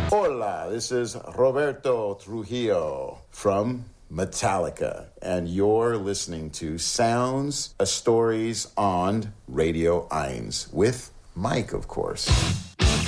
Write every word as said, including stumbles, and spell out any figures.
Hola, this is Roberto Trujillo from Metallica, and you're listening to Sounds, A Stories on Radio eins with Mike, of course.